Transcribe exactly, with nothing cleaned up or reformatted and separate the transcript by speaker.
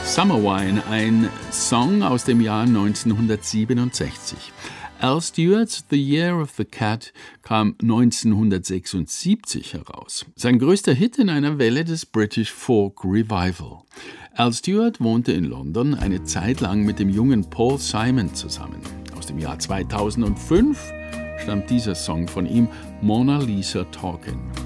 Speaker 1: Summer Wine, ein Song aus dem Jahr neunzehnhundertsiebenundsechzig. Al Stewart's The Year of the Cat kam neunzehnhundertsechsundsiebzig heraus. Sein größter Hit in einer Welle des British Folk Revival. Al Stewart wohnte in London eine Zeit lang mit dem jungen Paul Simon zusammen. Aus dem Jahr zweitausendfünf stammt dieser Song von ihm, Mona Lisa Talkin'.